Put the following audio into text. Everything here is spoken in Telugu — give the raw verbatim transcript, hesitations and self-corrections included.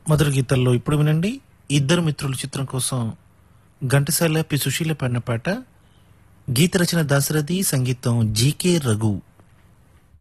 మధుర గీతాల్లో ఇప్పుడు వినండి ఇద్దరు మిత్రులు చిత్రం కోసం ఘంటసాల పి సుశీల పాడిన పాట. గీత రచన దాశరథి, సంగీతం జీకే రఘు.